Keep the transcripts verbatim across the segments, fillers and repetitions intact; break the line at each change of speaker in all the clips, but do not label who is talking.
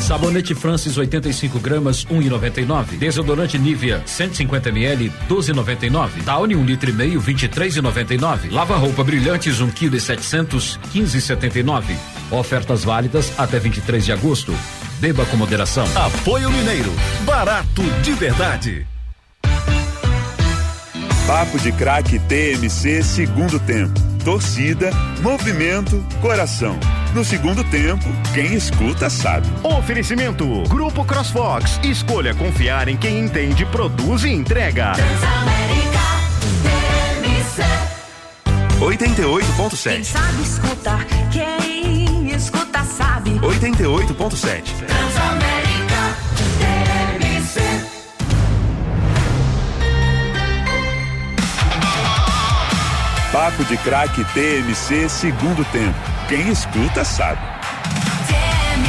Sabonete Francis oitenta e cinco gramas, um e noventa e nove. Desodorante Nivea cento e cinquenta mililitros, doze e noventa e nove. Downy um litro e meio, vinte e três e noventa e nove. Lava roupa Brilhantes um quilo e setecentos, quinze e setenta e nove. Ofertas válidas até vinte e três de agosto. Beba com moderação.
Apoio Mineiro, barato de verdade.
Papo de Craque T M C segundo tempo. Torcida, movimento, coração. No segundo tempo, quem escuta sabe.
Oferecimento Grupo CrossFox. Escolha confiar em quem entende, produz e entrega.
Transamérica T M C
oitenta e oito ponto sete.
Quem sabe escuta, quem escuta sabe.
oitenta e oito ponto sete.
Transamérica T M C.
Papo de Craque T M C segundo tempo. Quem escuta sabe.
T M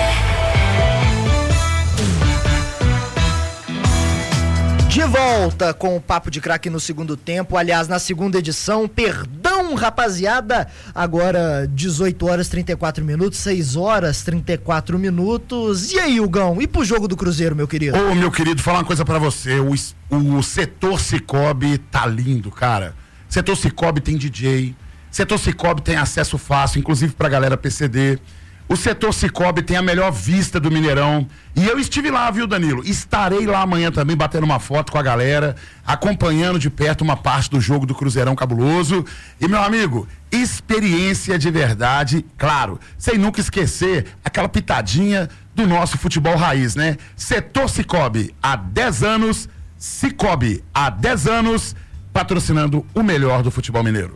C.
De volta com o Papo de Craque no segundo tempo, aliás, na segunda edição. Perdão, rapaziada, agora dezoito horas e trinta e quatro minutos, seis horas e trinta e quatro minutos. E aí, Hugão, e pro jogo do Cruzeiro, meu querido?
Ô, meu querido, falar uma coisa pra você, o, o setor Cicobi tá lindo, cara. Setor Cicobi tem D J, setor Cicobi tem acesso fácil, inclusive pra galera P C D. O setor Cicobi tem a melhor vista do Mineirão. E eu estive lá, viu, Danilo? Estarei lá amanhã também, batendo uma foto com a galera, acompanhando de perto uma parte do jogo do Cruzeirão cabuloso. E, meu amigo, experiência de verdade, claro, sem nunca esquecer aquela pitadinha do nosso futebol raiz, né? Setor Cicobi, há dez anos, Cicobi, há dez anos, patrocinando o melhor do futebol mineiro.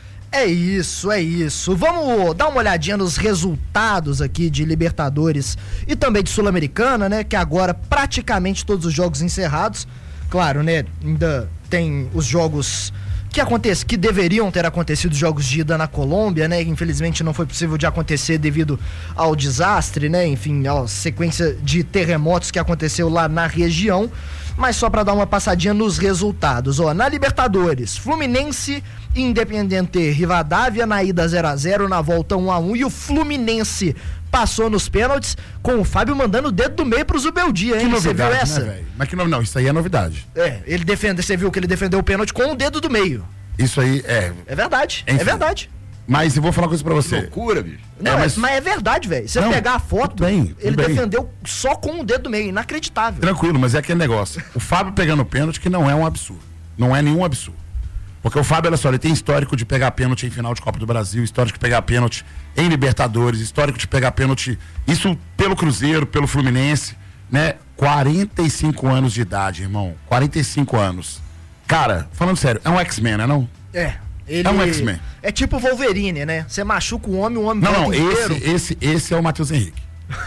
É isso, é isso. Vamos dar uma olhadinha nos resultados aqui de Libertadores e também de Sul-Americana, né? Que agora praticamente todos os jogos encerrados. Claro, né? Ainda tem os jogos que acontecem, que deveriam ter acontecido, jogos de ida na Colômbia, né? Infelizmente não foi possível de acontecer devido ao desastre, né? Enfim, a sequência de terremotos que aconteceu lá na região. Mas só para dar uma passadinha nos resultados, ó, na Libertadores, Fluminense e Independiente Rivadavia na ida zero a zero, na volta um a um, e o Fluminense passou nos pênaltis com o Fábio mandando o dedo do meio pro Zubeldia, hein? Você viu essa?
Né, velho? Mas que não, não, isso aí é novidade.
É, ele defende, você viu que ele defendeu o pênalti com o dedo do meio.
Isso aí é...
É verdade,
Enfim.
é verdade.
Mas eu vou falar uma coisa pra você.
Que loucura, bicho.
Não,
é,
mas...
mas...
mas é verdade, velho. Você pegar a foto,
tudo bem, tudo
ele
bem.
defendeu só com o dedo do meio, inacreditável.
Tranquilo, mas é aquele negócio. O Fábio pegando pênalti que não é um absurdo. Não é nenhum absurdo. Porque o Fábio, olha só, ele tem histórico de pegar pênalti em final de Copa do Brasil, histórico de pegar pênalti em Libertadores, histórico de pegar pênalti, isso pelo Cruzeiro, pelo Fluminense, né? quarenta e cinco anos de idade, irmão. quarenta e cinco anos. Cara, falando sério, é um X-Men, né não?
É. Ele
É um X-Men.
É tipo o Wolverine, né? Você machuca o homem, o homem
Não,
volta
não,
inteiro.
esse, esse, esse é o Matheus Henrique.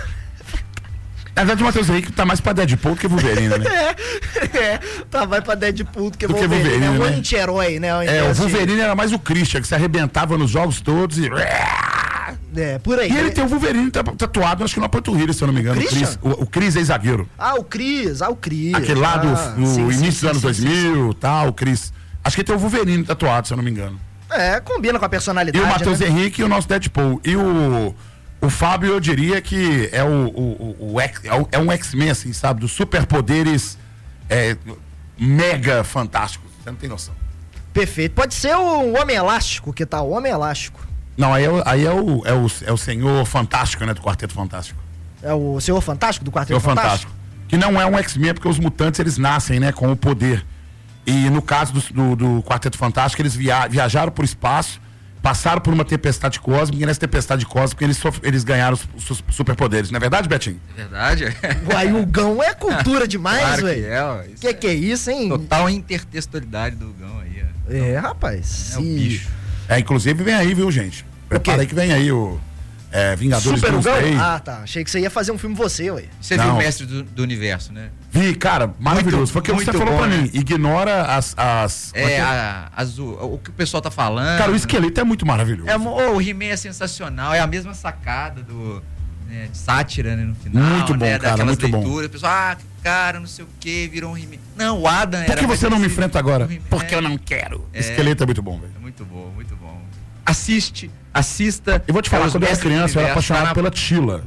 Na verdade, o Matheus Henrique tá mais pra Deadpool do que Wolverine, né?
É, é, tá, vai pra Deadpool do que
Do que
Wolverine,
Wolverine,
é um
né?
anti-herói, né?
É, o Wolverine era mais o Christian, que se arrebentava nos jogos todos e...
É, por aí.
E ele tem o Wolverine tatuado, acho que na panturrilha, se eu não me engano. O
Christian?
Cris, o, o Cris é zagueiro.
Ah, o Cris, ah, o Cris.
Aquele lá do,
ah,
no
sim,
início
sim,
dos anos
sim,
dois mil,
sim,
tal, o Cris. Acho que ele tem o Wolverine tatuado, se eu não me engano.
É, combina com a
E
personalidade,
o Matheus
né?
Henrique e o nosso Deadpool. E o, o Fábio, eu diria que é, o, o, o, o, X- é, o- é um X-Men, assim, sabe? Dos superpoderes é, mega fantásticos. Você não tem noção.
Perfeito. Pode ser o Homem Elástico, que tá o Homem Elástico.
Não, aí é, o- aí é, o, é, o, é o Senhor Fantástico, né? Do Quarteto Fantástico.
É o Senhor Fantástico do Quarteto
Senhor
Fantástico?
Fantástico. Que não é um X-Men, porque os mutantes, eles nascem, né? Com o poder. E no caso do, do, do Quarteto Fantástico, eles via, viajaram por espaço, passaram por uma tempestade cósmica, e nessa tempestade cósmica eles, sof- eles ganharam os, os superpoderes. Não é verdade, Betinho?
É verdade?
Uai, o Gão é cultura demais,
Claro que
velho.
é, ó. Isso
Que que é isso, hein?
Total intertextualidade do Gão aí, ó.
É, rapaz.
É o
sim.
bicho.
É, inclusive vem aí, viu, gente? Prepara aí que vem aí o é, Vingadores
Super Hugão?
Doomsday.
Ah, tá. Achei que você ia fazer um filme você, ué.
Você
Não.
viu o Mestre do, do Universo, né?
Vi, cara, maravilhoso. Foi o que você
muito
falou
bom,
pra
né?
mim. Ignora as... as
É, a, as- o, o que o pessoal tá falando.
Cara, o esqueleto é muito maravilhoso.
É, mo- oh, o He-Man é sensacional, é a mesma sacada do, né, de sátira, né, no final.
Muito bom,
né,
cara,
daquelas
muito bom.
leituras, o pessoal, ah, que cara, não sei o que, virou um He-Man. Não, o Adam
Por
era
que você não me
parecido
enfrenta agora?
com o He-Man.
Porque
É,
eu não quero.
É.
Esqueleto é muito bom, velho.
É muito bom, muito bom. Assiste, assista.
Eu vou te falar,
Os
quando eu era
Mestres do
criança, eu era
Universo,
apaixonado
tá na-
pela Tila.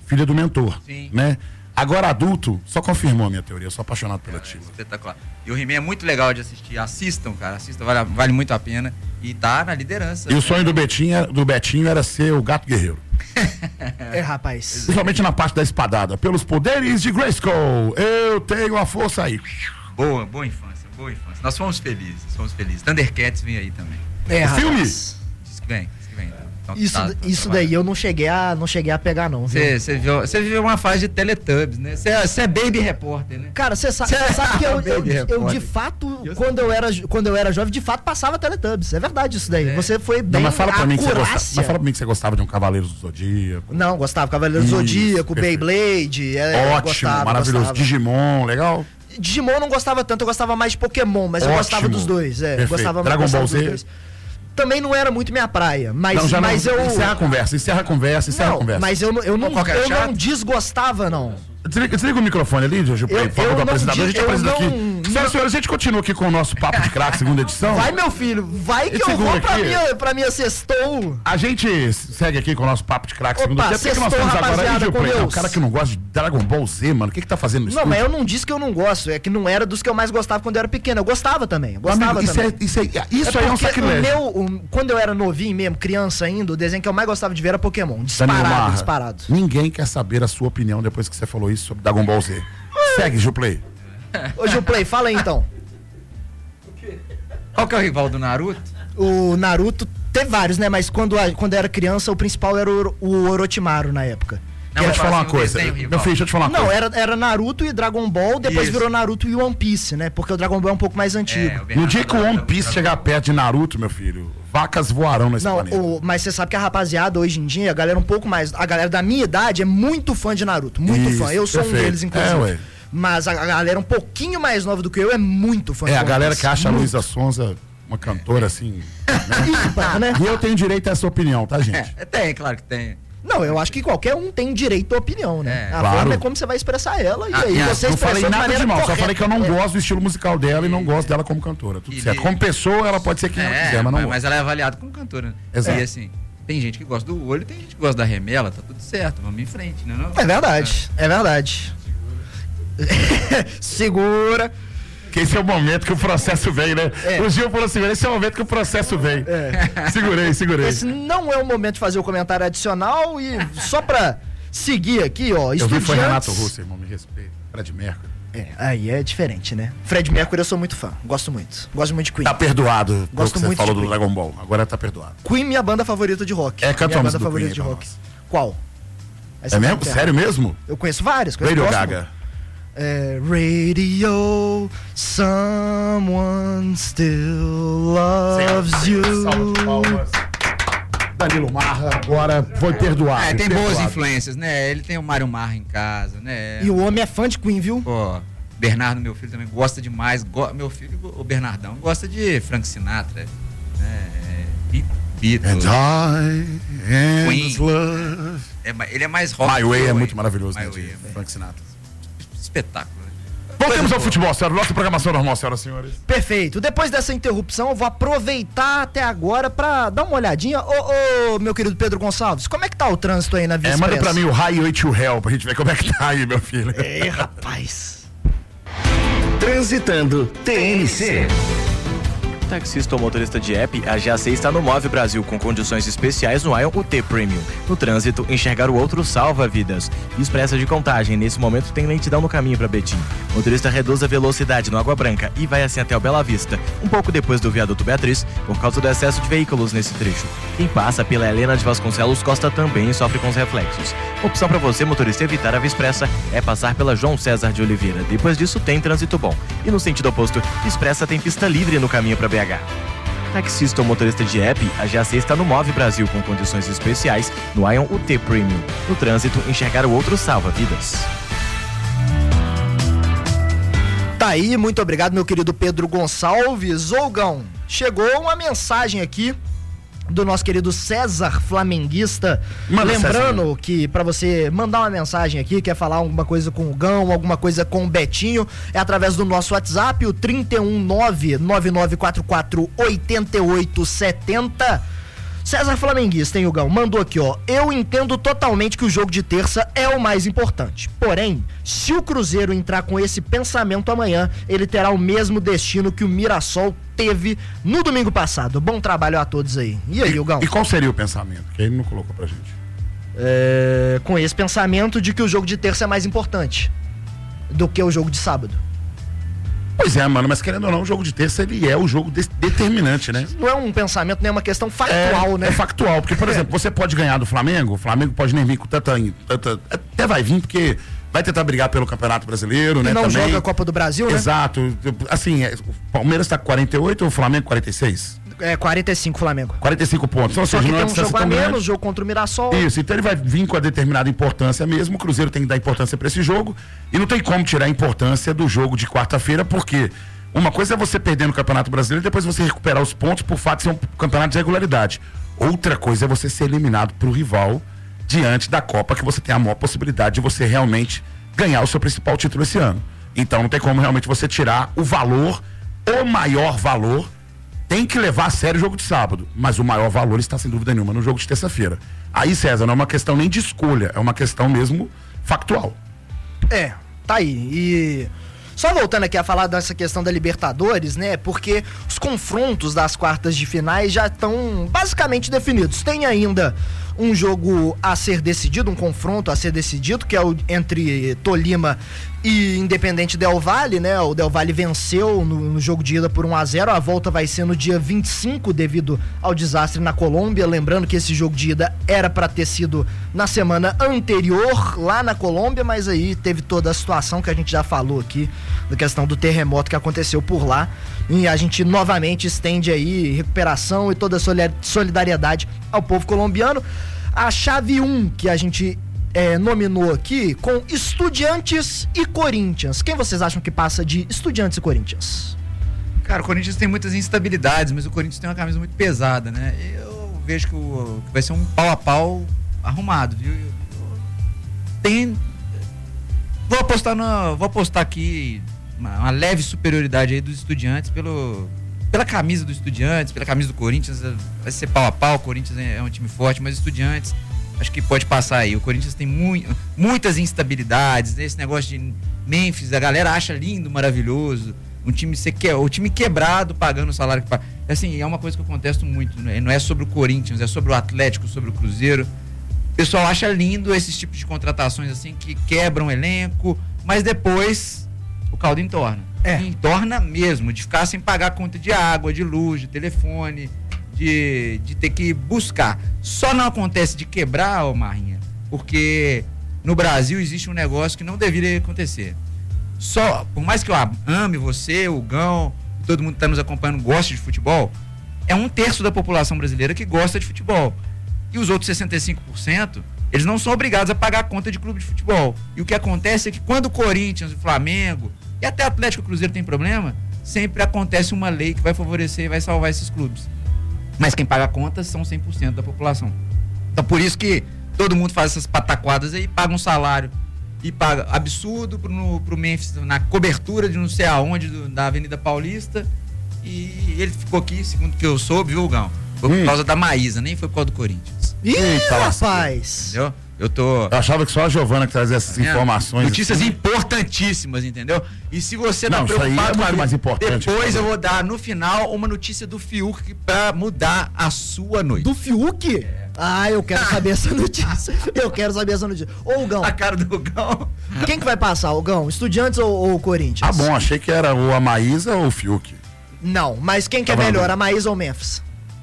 filha do mentor,
Sim.
né? Agora adulto, só confirmou a minha teoria, eu sou apaixonado pela
É,
Tila.
espetacular. E o He-Man é muito legal de assistir. Assistam, cara. Assistam, vale, vale muito a pena. E tá na liderança.
E o sonho do Betinho, do Betinho era ser o gato guerreiro.
É, rapaz.
Principalmente na parte da espadada. Pelos poderes de Grayskull, eu tenho a força aí.
Boa, boa infância, boa infância. Nós fomos felizes, fomos felizes. Thundercats vem aí também.
É,
O filme?
rapaz.
Diz que vem, diz que vem. Então,
Isso,
tá- tá
isso
trabalhando.
daí eu não cheguei a, não cheguei a pegar, não. viu?
Você você viveu, você viveu uma fase de Teletubbies, né? Você é, você é baby repórter, né?
Cara, você sabe, você sabe que eu, eu,
Baby
eu,
repórter.
de fato,
Eu
quando eu, era, quando eu era jovem, de fato passava Teletubbies. É verdade isso daí.
É.
Você foi
Não,
bem
mas fala pra mim que você gostava.
acurácia.
Mas fala pra mim que você gostava de um Cavaleiro do Zodíaco.
Não, gostava. Cavaleiro do
Isso,
Zodíaco,
perfeito.
Beyblade. É,
Ótimo,
gostava,
maravilhoso.
gostava.
Digimon, legal.
Digimon eu não gostava tanto, eu gostava mais de Pokémon, mas eu
Ótimo.
gostava dos dois. É,
Perfeito.
gostava
Dragon
gostava
Ball
dos
Z?
dois. Também não era muito minha praia, mas,
Não, já
mas
não.
eu.
Encerra a conversa, encerra a conversa, encerra a
Não,
conversa.
mas eu, não- eu, não,
Qual que era
eu não
chato?
desgostava, não.
Desliga, desliga o microfone ali, Gil Play,
Eu-
por favor,
eu
do
não
apresentador. A gente
di- eu
apresenta aqui.
não-
Senhoras
não-
e senhores, a gente continua aqui com o nosso Papo de Crack, segunda edição.
Vai, meu filho, vai que
Esse
eu vou
segura
pra
aqui.
minha, pra minha sextou.
A gente segue aqui com o nosso Papo de Crack,
Opa,
segunda edição. O que, que nós
sextou,
temos agora aí,
rapaziada,
Gil
com
Play? Não, o
Deus.
cara que não gosta de Dragon Ball Z, mano, o que que tá fazendo no
Não,
estúdio?
mas eu não disse que eu não gosto, é que não era dos que eu mais gostava quando eu era pequeno. Eu gostava também, eu gostava
Amigo, isso,
também.
é, isso, é, isso aí é um
porque
sacrilégio.
o meu, o- quando eu era novinho mesmo, criança ainda, o desenho que eu mais gostava de ver era Pokémon.
Danilo
Disparado,
Marra,
disparado.
ninguém quer saber a sua opinião depois que você falou isso sobre Dragon Ball Z. Segue, Gil Play.
Ô, Gil Play, fala aí então.
Qual que é o rival do Naruto?
O Naruto teve vários, né? Mas quando, a- quando eu era criança, o principal era o, Oro- o Orochimaru na época.
Não,
Deixa eu
mas
te falar
fala
uma
assim, o
coisa.
desenho
Meu
rival.
filho, deixa eu te falar uma
Não,
coisa.
era, era Naruto e Dragon Ball, depois
Isso.
virou Naruto e One Piece, né? Porque o Dragon Ball é um pouco mais antigo.
É, o
No
Bernardo
dia que o
adora
One
o
Piece
Dragon
chegar perto de Naruto, meu filho, vacas voarão nesse
Não,
planeta.
o- mas você sabe que a rapaziada hoje em dia, a galera um pouco mais. A galera da minha idade é muito fã de Naruto. Muito
Isso,
fã. Eu sou
perfeito.
um deles, inclusive.
É, ué.
Mas a, a galera um pouquinho mais nova do que eu é muito fã
É,
de
a
One
galera
Piece.
que acha a
Muito.
Luísa Sonza uma cantora assim.
Ímpar, né?
E eu tenho direito a essa opinião, tá, gente?
É, tem, claro que tem.
Não, eu acho que qualquer um tem direito à opinião, né?
É,
a
claro.
forma é como você vai expressar ela. E
Ah,
aí
e a-
você
Não falei
expressou
nada de
maneira
mal, só
correta.
falei que eu não
É.
gosto do estilo musical dela e não gosto dela como cantora. Tudo
E
certo.
de-
Como pessoa, ela pode ser quem ela
É,
quiser, mas não
mas,
gosto.
mas ela é avaliada como cantora. Né?
Exato.
E assim, tem gente que gosta do olho, tem gente que gosta da remela, tá tudo certo, vamos em frente, né? Não?
É verdade, é verdade. Segura.
Que esse é o momento que o processo vem, né?
É.
O Gil falou assim, esse é o momento que o processo vem. Segurei, segurei.
Esse não é o momento de fazer o comentário adicional e só pra seguir aqui, ó.
Eu vi foi Renato
Estudiantes-
Russo, irmão, me respeita. Fred Mercury.
É, aí é diferente, né? Fred Mercury eu sou muito fã, gosto muito. Gosto muito de Queen.
Tá perdoado pelo
Gosto
que você
muito
falou
de
do
Queen.
Dragon Ball. Agora tá perdoado.
Queen, minha banda favorita de rock.
É, canta
minha
uma
banda
música do
favorita
Queen
de
aí pra
rock.
nós.
Qual? Essa
É
eu
mesmo?
não quero.
Sério mesmo?
Eu conheço várias. Conheço,
Radio
gosto
Gaga.
É, radio, someone still loves you.
Danilo Marra agora foi perdoado.
É, tem
perdoado.
boas influências, né? Ele tem o Mário Marra em casa, né?
E o homem é fã de Queen, viu?
Pô, Bernardo, meu filho, também gosta demais. Go- meu filho, o Bernardão, gosta de Frank Sinatra, né? Be- Beatles.
And I am
Queen.
love.
É ma- ele é mais rock.
My
que
Way
eu,
é
hein?
muito maravilhoso,
My
né?
Way
de
é
Frank Sinatra.
espetáculo. né?
Voltemos ao futebol, senhora. Nossa programação normal, senhoras e senhores.
Perfeito. Depois dessa interrupção, eu vou aproveitar até agora pra dar uma olhadinha. Ô, ô, meu querido Pedro Gonçalves, como é que tá o trânsito aí na Via
É, manda
Expressa?
pra mim o Highway to Hell pra gente ver como é que tá aí, meu filho.
Ei, rapaz.
Transitando T N C.
Taxista ou motorista de app, a G A C está no Move Brasil com condições especiais no Ion U T Premium. No trânsito, enxergar o outro salva vidas. Expressa de Contagem, nesse momento tem lentidão no caminho para Betim. Motorista reduz a velocidade no Água Branca e vai assim até o Bela Vista, um pouco depois do viaduto Beatriz, por causa do excesso de veículos nesse trecho. Quem passa pela Helena de Vasconcelos Costa também sofre com os reflexos. Opção para você, motorista, evitar a Via Expressa é passar pela João César de Oliveira. Depois disso tem trânsito bom. E no sentido oposto, Expressa tem pista livre no caminho para B H. Taxista ou motorista de app, a G A C está no Move Brasil com condições especiais no Ion U T Premium. No trânsito, enxergar o outro salva vidas.
Tá aí, muito obrigado, meu querido Pedro Gonçalves. Ogão, chegou uma mensagem aqui do nosso querido César Flamenguista.
Manda,
Lembrando
César.
que pra você mandar uma mensagem aqui, quer falar alguma coisa com o Gão, alguma coisa com o Betinho, é através do nosso WhatsApp, o trinta e um nove nove nove quatro quatro oito oito sete zero. César Flamenguista, hein, Hugão? Mandou aqui, ó. Eu entendo totalmente que o jogo de terça é o mais importante. Porém, se o Cruzeiro entrar com esse pensamento amanhã, ele terá o mesmo destino que o Mirassol teve no domingo passado. Bom trabalho a todos aí. E aí, Hugão?
E qual seria o pensamento? Que ele não colocou pra gente.
É, com esse pensamento de que o jogo de terça é mais importante do que o jogo de sábado.
Pois é, mano, mas querendo ou não, o jogo de terça, ele é o jogo de- determinante, né?
Não é um pensamento, nem é uma questão factual,
é,
né?
É factual, porque, por exemplo, você pode ganhar do Flamengo, o Flamengo pode nem vir com tanta, tanta... Até vai vir, porque vai tentar brigar pelo Campeonato Brasileiro,
E
né?
não
também.
joga a Copa do Brasil, né?
Exato. Assim, é, o Palmeiras tá com quarenta e oito, o Flamengo quarenta e seis?
É quarenta e cinco Flamengo.
quarenta e cinco pontos. Então, ou
Só
seja,
que
não é
tem um
distância
jogo a
tão
menos,
grande.
jogo contra o Mirassol.
Isso, então ele vai vir com a determinada importância mesmo, o Cruzeiro tem que dar importância pra esse jogo, e não tem como tirar a importância do jogo de quarta-feira, porque uma coisa é você perder no Campeonato Brasileiro e depois você recuperar os pontos por fato de ser um campeonato de regularidade. Outra coisa é você ser eliminado pro rival diante da Copa, que você tem a maior possibilidade de você realmente ganhar o seu principal título esse ano. Então não tem como realmente você tirar o valor, o maior valor, tem que levar a sério o jogo de sábado, mas o maior valor está sem dúvida nenhuma no jogo de terça-feira. Aí, César, não é uma questão nem de escolha, é uma questão mesmo factual.
É, tá aí. E só voltando aqui a falar dessa questão da Libertadores, né? Porque os confrontos das quartas de finais já estão basicamente definidos. Tem ainda um jogo a ser decidido, um confronto a ser decidido, que é o entre Tolima e Independente Del Valle, né? O Del Valle venceu no, no jogo de ida por um a zero, a volta vai ser no dia vinte e cinco devido ao desastre na Colômbia, lembrando que esse jogo de ida era para ter sido na semana anterior lá na Colômbia, mas aí teve toda a situação que a gente já falou aqui, da questão do terremoto que aconteceu por lá, e a gente novamente estende aí recuperação e toda a solidariedade ao povo colombiano. A chave um que a gente é, nominou aqui com Estudiantes e Corinthians. Quem vocês acham que passa de Estudiantes e Corinthians?
Cara, o Corinthians tem muitas instabilidades, mas o Corinthians tem uma camisa muito pesada, né? Eu vejo que, o, que vai ser um pau a pau arrumado, viu? Eu, eu, tem... Vou apostar, no, vou apostar aqui uma, uma leve superioridade aí dos Estudiantes pelo... Pela camisa do Estudiantes, pela camisa do Corinthians, vai ser pau a pau. O Corinthians é um time forte, mas Estudiantes acho que pode passar aí. O Corinthians tem mu- muitas instabilidades, esse negócio de Memphis, a galera acha lindo, maravilhoso, um time, ser que, o time quebrado pagando o salário que paga. Assim, é uma coisa que eu contesto muito, né? Não é sobre o Corinthians, é sobre o Atlético, sobre o Cruzeiro. O pessoal acha lindo esses tipos de contratações assim, que quebram o elenco, mas depois o caldo entorna.
É.
Entorna mesmo, de ficar sem pagar conta de água, de luz, de telefone, de, de ter que buscar. Só não acontece de quebrar, ô Marrinha, porque no Brasil existe um negócio que não deveria acontecer. Só, por mais que eu ame você, o Gão, todo mundo que está nos acompanhando gosta de futebol, é um terço da população brasileira que gosta de futebol. E os outros sessenta e cinco por cento, eles não são obrigados a pagar a conta de clube de futebol. E o que acontece é que quando o Corinthians, o Flamengo e até Atlético e Cruzeiro tem problema, sempre acontece uma lei que vai favorecer e vai salvar esses clubes. Mas quem paga a conta são cem por cento da população. Então por isso que todo mundo faz essas pataquadas aí, paga um salário e paga absurdo pro, no, pro Memphis, na cobertura de não sei aonde, do, da Avenida Paulista, e ele ficou aqui, segundo que eu soube, viu, Gão? Foi por
Hum.
causa da Maísa, nem foi por causa do Corinthians.
Ih,
Eita,
rapaz!
Entendeu? Eu tô...
Eu achava que só a Giovana que trazia essas
É,
informações.
Notícias
assim.
importantíssimas, entendeu? E se você tá
Não, isso aí é
preocupado com a
muito
vida,
mais importante.
depois eu vou dar no final uma notícia do Fiuk pra mudar a sua noite.
Do Fiuk? Ah, eu quero saber essa notícia. Eu quero saber essa notícia. Ô, Gão,
A cara do Gão.
quem que vai passar, o Gão? Estudiantes ou, ou Corinthians?
Ah, bom, achei que era ou a Maísa ou o Fiuk.
Não, mas quem que é
Tá bom.
melhor, a Maísa ou o Memphis?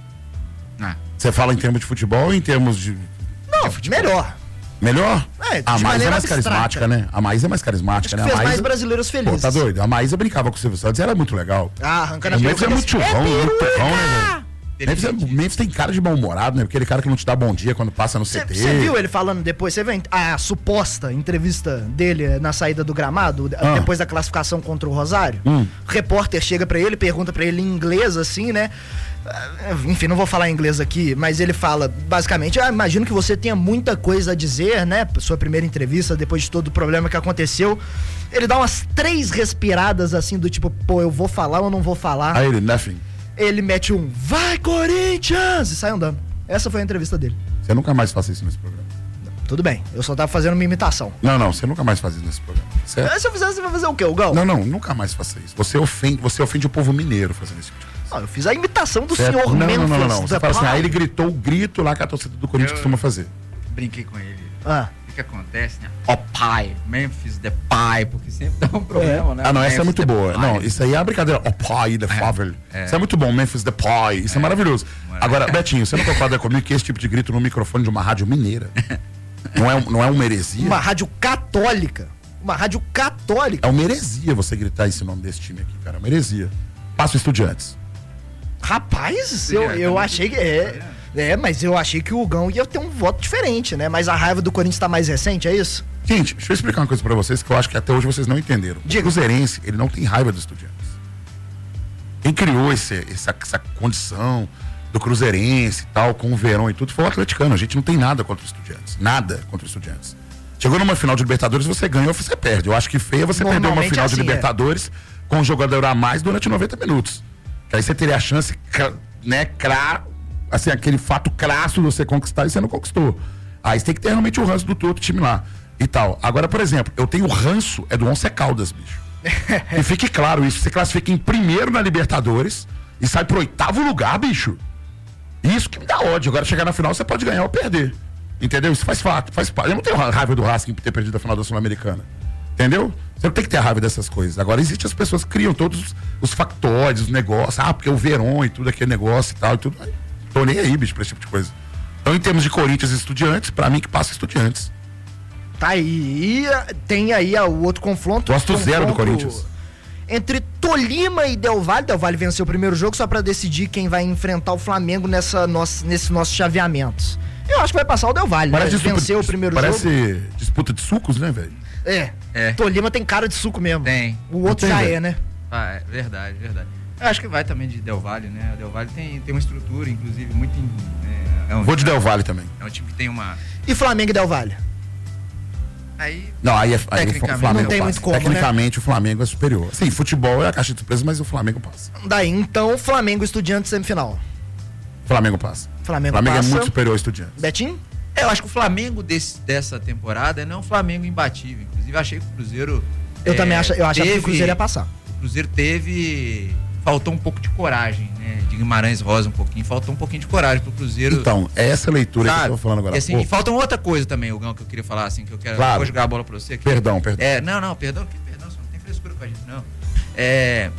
Ah,
Você fala em termos de futebol ou em termos de.
Não, melhor.
Melhor?
É, de
a Maísa é
maneira
mais
abstrata.
carismática, né? A Maísa é mais
Acho
carismática,
que
né?
fez
A
mais
Maísa.
brasileiros
Pô,
felizes.
tá doido? A Maísa brincava com o Silvio Santos, ela é muito legal.
Ah, arrancando a
O Memphis é
peruca
muito
desse-
churrão, muito
peruca!
churrão, né, velho? Memphis, é- o Memphis tem cara de mal-humorado, né? Aquele cara que não te dá bom dia quando passa no C T.
Você viu ele falando depois? Você viu a suposta entrevista dele na saída do gramado,
Ah.
depois da classificação contra o Rosário?
Hum.
O repórter chega pra ele, pergunta pra ele em inglês, assim, né? Ah, Enfim, não vou falar inglês aqui, mas ele fala, basicamente, ah, imagino que você tenha muita coisa a dizer, né? Sua primeira entrevista, depois de todo o problema que aconteceu. Ele dá umas três respiradas, assim, do tipo, pô, eu vou falar ou não vou falar?
Aí ele, nothing.
Ele mete um, vai Corinthians! E sai andando. Essa foi a entrevista dele.
Você nunca mais faça isso nesse programa.
Tudo bem, eu só tava fazendo uma imitação.
Não, não, você nunca mais faz isso nesse programa. Certo?
Se eu fizer, você vai fazer o quê, o Gal?
Não, não, nunca mais faça isso. Você ofende, você ofende o povo mineiro fazendo isso.
Ah, eu fiz a imitação do
Certo?
senhor
Não,
Memphis.
não, não, não, não. Você fala assim,
Depay.
aí ele gritou o grito lá que a torcida do Corinthians
Eu-
costuma fazer.
Brinquei com ele.
Ah.
O que acontece, né? Ó pai, Memphis Depay, porque sempre dá um problema, né?
Ah, não, essa é
Memphis
muito boa.
Depay.
Não, isso aí é a brincadeira. O pai, The Father. Isso é muito bom, Memphis The Pai. Isso é, maravilhoso. Agora, Betinho, você não concorda comigo que esse tipo de grito no microfone de uma rádio mineira não é, não é uma heresia?
Uma rádio católica. Uma rádio católica.
É uma heresia você gritar esse nome desse time aqui, cara. É uma heresia. Passa o Estudiantes.
Rapaz, eu, eu achei que. É, é, mas eu achei que o Gão ia ter um voto diferente, né? Mas a raiva do Corinthians tá mais recente, é isso?
Gente, deixa eu explicar uma coisa pra vocês que eu acho que até hoje vocês não entenderam.
Diga.
O Cruzeirense, ele não tem raiva do Estudiantes. Quem criou esse, essa, essa condição do Cruzeirense e tal, com o Verão e tudo, foi o atleticano. A gente não tem nada contra os Estudiantes. Nada contra os Estudiantes. Chegou numa final de Libertadores, você ganha ou você perde. Eu acho que feia você perder uma
Normalmente
final
é
de
assim,
Libertadores com um jogador a mais durante noventa minutos. Que aí você teria a chance, cra- né, cra, assim, aquele fato crasso de você conquistar e você não conquistou. Aí você tem que ter realmente o ranço do outro time lá e tal. Agora, por exemplo, eu tenho o ranço, é do Once Caldas, bicho. E fique claro isso, você classifica em primeiro na Libertadores e sai pro oitavo lugar, bicho. Isso que me dá ódio. Agora, chegar na final, você pode ganhar ou perder. Entendeu? Isso faz fato, faz parte. Eu não tenho raiva do Racing por ter perdido a final da Sul-Americana. Entendeu? Você não tem que ter raiva dessas coisas. Agora, existem as pessoas que criam todos os, os factores, os negócios. Ah, porque o Verón e tudo aquele negócio e tal e tudo. Aí, tô nem aí, bicho, pra esse tipo de coisa. Então, em termos de Corinthians e Estudiantes, pra mim que passa Estudiantes.
Tá aí. E tem aí ó, o outro confronto.
Gosto zero do
confronto
Corinthians.
Entre Tolima e Del Valle. Del Valle venceu o primeiro jogo só pra decidir quem vai enfrentar o Flamengo nessa nossa, nesse nosso chaveamento. Eu acho que vai passar o Del Valle, né?
Parece disputa,
Venceu o primeiro
parece
jogo.
disputa de sucos, né, velho?
É.
É.
Tolima tem cara de suco mesmo.
Tem.
O outro
Não tem,
já
velho.
é, né?
Ah, é verdade, verdade. Eu acho que vai também de Del Valle, né? O Del Valle tem, tem uma estrutura, inclusive, muito. É, é um,
Vou de Del Valle também.
É um time que tem uma.
E Flamengo e Del Valle?
Aí.
Não, aí, é, aí o
Tecnicamente,
Flamengo
não tem
passa.
muito como,
Tecnicamente, o Flamengo é superior. Sim, futebol é a caixa de surpresa, mas o Flamengo passa.
Daí, então, Flamengo e Estudiantes semifinal.
Flamengo passa.
Flamengo,
Flamengo
passa.
é muito superior ao Estudiantes.
Betinho?
Eu acho que o Flamengo desse, dessa temporada não é um Flamengo imbatível. Inclusive, achei que o Cruzeiro.
Eu
é,
também acho, eu achava
teve,
que o Cruzeiro ia passar.
O Cruzeiro teve. Faltou um pouco de coragem, né? De Guimarães Rosa um pouquinho. Faltou um pouquinho de coragem pro Cruzeiro.
Então, é essa leitura
sabe?
que eu tô falando agora.
E, assim,
Pô,
e falta uma outra coisa também, Gão, que eu queria falar, assim, que eu quero.
Claro.
Vou jogar a bola pra você aqui.
Perdão, perdão.
É, não, não, perdão, que perdão, você não tem frescura com a gente, não. É.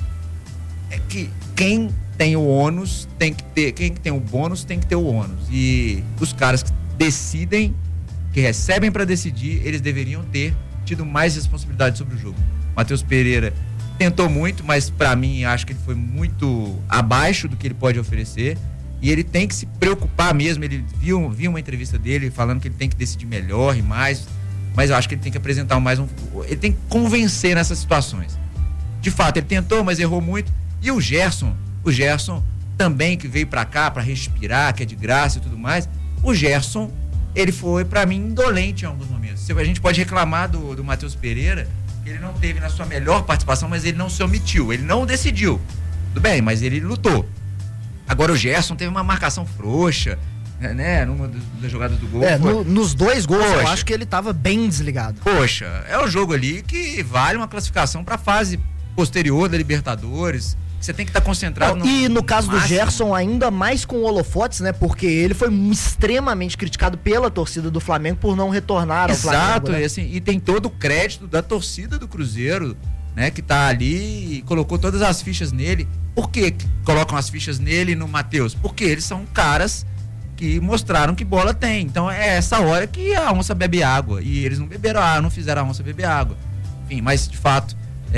É que quem tem o ônus tem que ter. Quem tem o bônus tem que ter o ônus. E os caras que decidem, que recebem pra decidir, eles deveriam ter tido mais responsabilidade sobre o jogo. Matheus Pereira tentou muito, mas pra mim acho que ele foi muito abaixo do que ele pode oferecer. E ele tem que se preocupar mesmo. Ele viu, viu uma entrevista dele falando que ele tem que decidir melhor e mais. Mas eu acho que ele tem que apresentar mais um. Ele tem que convencer nessas situações. De fato, ele tentou, mas errou muito. E o Gerson, o Gerson também que veio pra cá pra respirar, que é de graça e tudo mais. O Gerson, ele foi pra mim indolente em alguns momentos. A gente pode reclamar do, do Matheus Pereira, que ele não teve na sua melhor participação, mas ele não se omitiu, ele não decidiu. Tudo bem, mas ele lutou. Agora o Gerson teve uma marcação frouxa, né? Numa das jogadas do gol.
É,
foi-
no- nos dois gols eu
Poxa.
acho que ele tava bem desligado.
Poxa, é o jogo ali que vale uma classificação pra fase posterior da Libertadores. Você tem que estar concentrado
Não, e no caso do
máximo.
Gerson, ainda mais com holofotes, né? Porque ele foi extremamente criticado pela torcida do Flamengo por não retornar ao Flamengo.
Exato,
né?
e, assim, e tem todo o crédito da torcida do Cruzeiro, né? Que tá ali e colocou todas as fichas nele. Por que que colocam as fichas nele e no Matheus? Porque eles são caras que mostraram que bola tem. Então é essa hora que a onça bebe água. E eles não beberam água, não fizeram a onça beber água. Enfim, mas de fato,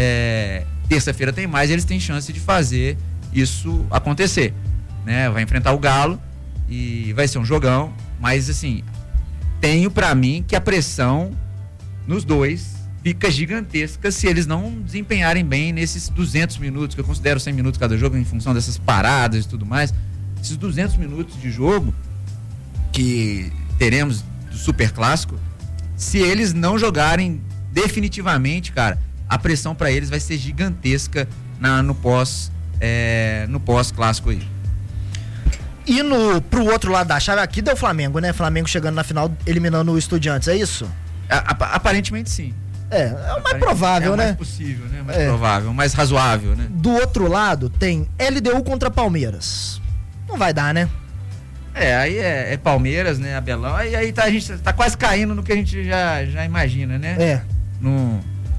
é, terça-feira tem mais, eles têm chance de fazer isso acontecer, né? Vai enfrentar o Galo e vai ser um jogão, mas assim, tenho pra mim que a pressão nos dois fica gigantesca se eles não desempenharem bem nesses duzentos minutos, que eu considero cem minutos cada jogo em função dessas paradas e tudo mais. Esses duzentos minutos de jogo que teremos do Super Clássico, se eles não jogarem definitivamente, cara, a pressão pra eles vai ser gigantesca na, no pós é, no pós-clássico aí.
E no, pro outro lado da chave, aqui deu o Flamengo, né? Flamengo chegando na final, eliminando o Estudiantes, é isso?
A, a, aparentemente sim.
É, é o mais provável,
é o
né?
mais possível, né? Mais
É.
provável, mais razoável, né?
Do outro lado tem L D U contra Palmeiras. Não vai dar, né?
É, aí é, é Palmeiras, né? Abelão. Aí, aí tá, a gente tá quase caindo no que a gente já, já imagina, né?
É.
Num,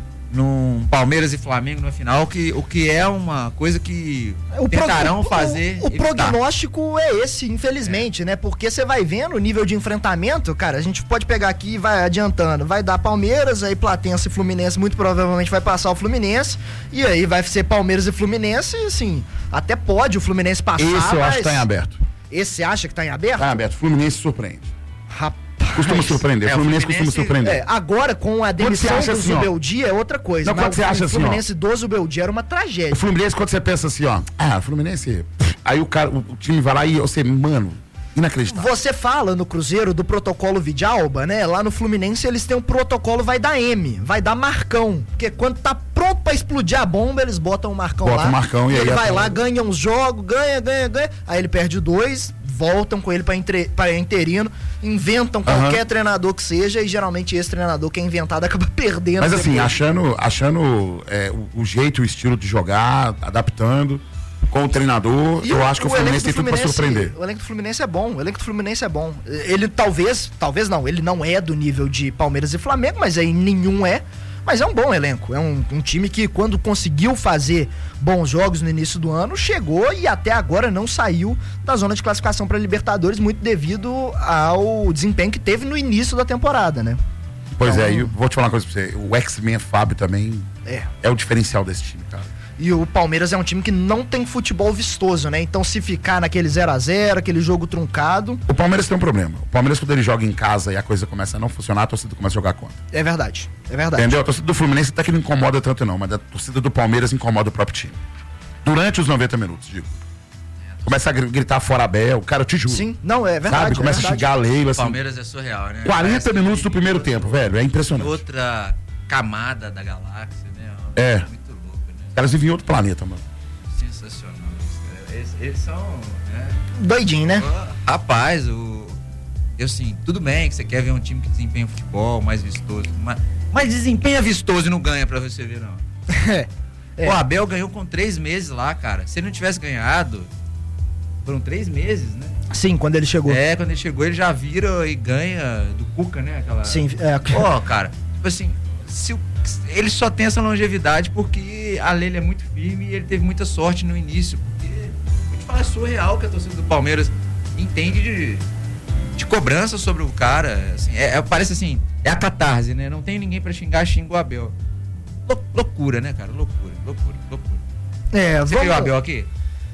num Palmeiras e Flamengo na final, que, o que é uma coisa que
O
tentarão
prog-
fazer.
O, o
evitar.
prognóstico é esse, infelizmente,
É.
né? Porque você vai vendo o nível de enfrentamento, cara, a gente pode pegar aqui e vai adiantando. Vai dar Palmeiras, aí Platense e Fluminense muito provavelmente vai passar o Fluminense. E aí vai ser Palmeiras e Fluminense, assim, até pode o Fluminense passar.
Esse eu acho
mas
que tá em aberto.
Esse você acha que tá em aberto?
Tá em aberto. Fluminense surpreende.
Rapaz.
Costuma surpreender.
É, o
Fluminense,
Fluminense-
costuma surpreender.
É, agora com a demissão
você acha
do
assim, ó?
Zubeldia é outra coisa.
Não,
mas
quando você
o
acha assim, ó?
Fluminense do Zubeldia era uma tragédia.
O Fluminense, quando você pensa assim, ó, ah, Fluminense, pff, aí o cara, o, o time vai lá e você, mano, inacreditável.
Você fala no Cruzeiro do protocolo Vidalba, né? Lá no Fluminense eles têm um protocolo, vai dar M, vai dar Marcão. Porque quando tá pronto pra explodir a bomba, eles botam o Marcão
Bota
lá.
o Marcão e aí
ele vai
é-
lá, ganha uns jogos, ganha, ganha, ganha. Aí ele perde dois, voltam com ele pra, entre, pra interino, inventam qualquer treinador que seja e geralmente esse treinador que é inventado acaba perdendo.
Mas assim,
depois.
achando, achando é, o, o jeito, o estilo de jogar, adaptando com o treinador,
E
eu acho que o
elenco
Fluminense
do
tem tudo pra
Fluminense-
surpreender.
O elenco do Fluminense é bom, o elenco do Fluminense é bom. Ele talvez, talvez não, ele não é do nível de Palmeiras e Flamengo, mas aí nenhum é. Mas é um bom elenco, é um, um time que quando conseguiu fazer bons jogos no início do ano, chegou e até agora não saiu da zona de classificação para Libertadores, muito devido ao desempenho que teve no início da temporada, né?
Pois
Então-
é, e eu vou te falar uma coisa pra você, o X-Men Fábio também
É.
é o diferencial desse time, cara.
E o Palmeiras é um time que não tem futebol vistoso, né? Então se ficar naquele zero a zero, aquele jogo truncado,
O Palmeiras tem um problema. O Palmeiras, quando ele joga em casa e a coisa começa a não funcionar, a torcida começa a jogar contra.
é verdade, é verdade.
Entendeu? A torcida do Fluminense até que não incomoda tanto não, mas a torcida do Palmeiras incomoda o próprio time. Durante os noventa minutos, digo. Começa a gr- gritar fora Abel, cara, eu te juro.
Sim, não, é verdade.
Sabe? Começa
é
a
verdade.
xingar a lei,
O
assim.
Palmeiras é surreal, né?
quarenta
Parece
minutos do
que
primeiro
outro-
tempo, velho. É impressionante.
Outra camada da galáxia, né?
É.
Muito louco, né?
Os caras vivem em outro planeta, mano.
Sensacional. Isso, cara. Eles, eles são, né?
Doidinho, né?
Ó, Rapaz, o. Eu assim, tudo bem que você quer ver um time que desempenha futebol mais vistoso, mas, mas desempenha vistoso e não ganha pra você ver, não.
É. É.
O Abel ganhou com três meses lá, cara. Se ele não tivesse ganhado, foram três meses, né?
Sim, quando ele chegou.
É, quando ele chegou, ele já vira e ganha do Cuca, né? Aquela...
Sim, é.
Pô, cara, tipo assim, se o- ele só tem essa longevidade porque a Leila é muito firme e ele teve muita sorte no início. Porque, vou te falar, é surreal que a torcida do Palmeiras entende de, de cobrança sobre o cara. Assim, é, é- parece assim, é a catarse, né? Não tem ninguém pra xingar, xinga o Abel. Lou- loucura, né, cara? Loucura, loucura, loucura.
É,
Você viu o Abel aqui?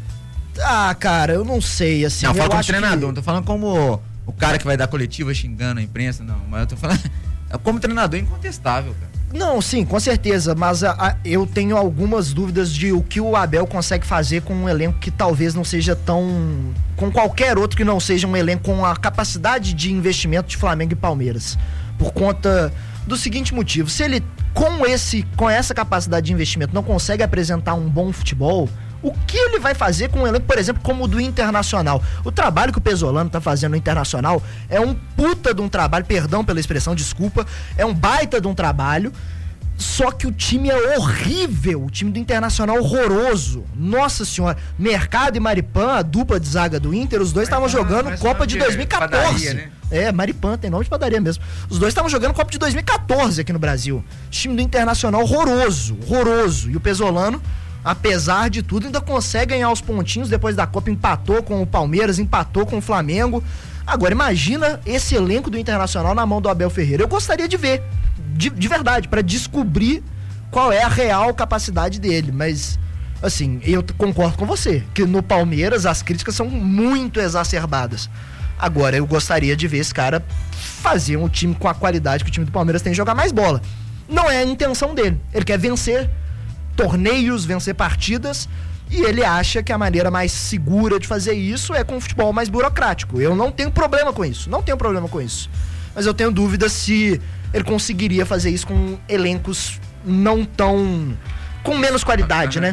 Ah, cara, eu não sei, assim.
Não,
eu
fala como
acho
treinador,
que-
não tô falando como o cara que vai dar coletiva xingando a imprensa, não. Mas eu tô falando como treinador incontestável, cara.
Não, sim, com certeza, mas a- a- eu tenho algumas dúvidas de o que o Abel consegue fazer com um elenco que talvez não seja tão... com qualquer outro que não seja um elenco com a capacidade de investimento de Flamengo e Palmeiras. Por conta do seguinte motivo, se ele com, esse, com essa capacidade de investimento não consegue apresentar um bom futebol, o que ele vai fazer com um elenco, por exemplo, como o do Internacional? O trabalho que o Pesolano tá fazendo no Internacional é um puta de um trabalho, perdão pela expressão, desculpa, é um baita de um trabalho, só que o time é horrível, o time do Internacional é horroroso. Nossa senhora, Mercado e Maripan, a dupla de zaga do Inter, os dois estavam
Maripan,
jogando
parece
Copa
nome
de
de
dois mil e quatorze.
padaria, né?
É, Maripan, tem nome de padaria mesmo. Os dois estavam jogando Copa de dois mil e quatorze aqui no Brasil. O time do Internacional horroroso, horroroso. E o Pesolano, apesar de tudo, ainda consegue ganhar os pontinhos. Depois da Copa empatou com o Palmeiras, empatou com o Flamengo. Agora, imagina esse elenco do Internacional na mão do Abel Ferreira. Eu gostaria de ver, de, de verdade, para descobrir qual é a real capacidade dele. Mas, assim, eu t- concordo com você, que no Palmeiras as críticas são muito exacerbadas. Agora, eu gostaria de ver esse cara fazer um time com a qualidade que o time do Palmeiras tem de jogar mais bola. Não é a intenção dele. Ele quer vencer torneios, vencer partidas, e ele acha que a maneira mais segura de fazer isso é com um futebol mais burocrático. Eu não tenho problema com isso, não tenho problema com isso. Mas eu tenho dúvida se ele conseguiria fazer isso com elencos não tão... com menos qualidade, né?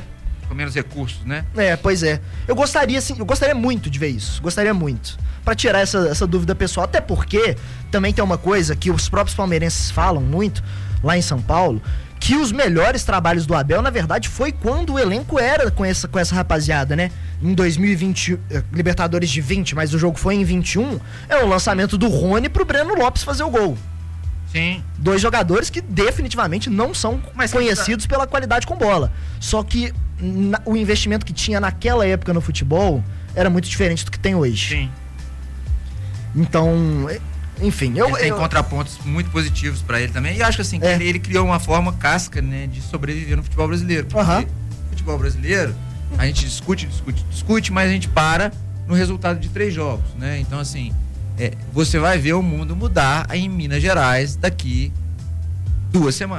com menos recursos, né?
É, pois é. Eu gostaria, assim, eu gostaria muito de ver isso. Gostaria muito. Pra tirar essa, essa dúvida pessoal. Até porque também tem uma coisa que os próprios palmeirenses falam muito lá em São Paulo, que os melhores trabalhos do Abel, na verdade, foi quando o elenco era com essa, com essa rapaziada, né? Em dois mil e vinte, Libertadores de vinte, mas o jogo foi em vinte e um, é o lançamento do Rony pro Breno Lopes fazer o gol.
Sim.
Dois jogadores que definitivamente não são
Mas
conhecidos pela qualidade com bola. Só que na, o investimento que tinha naquela época no futebol era muito diferente do que tem hoje.
Sim.
Então, enfim, eu...
Ele tem
eu,
contrapontos muito positivos pra ele também. E eu acho que assim, que
É.
ele, ele criou uma forma casca, né, de sobreviver no futebol brasileiro. Porque
Aham.
no futebol brasileiro, a gente discute, discute, discute, mas a gente para no resultado de três jogos, né? Então, assim, é, você vai ver o mundo mudar em Minas Gerais daqui duas semanas.